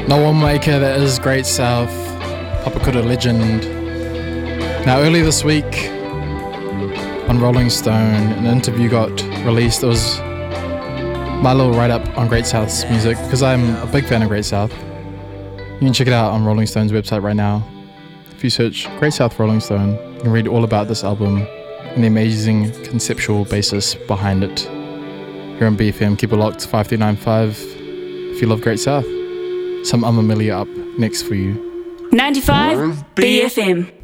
No one maker that is Great South, Papakura legend. Now earlier this week on Rolling Stone, an interview got released. It was my little write-up on Great South's music, because I'm a big fan of Great South. You can check it out on Rolling Stone's website right now. If you search Great South Rolling Stone, you can read all about this album and the amazing conceptual basis behind it. Here on BFM, keep it locked, 5395. If you love Great South, some Amamilia up next for you. 95 BFM.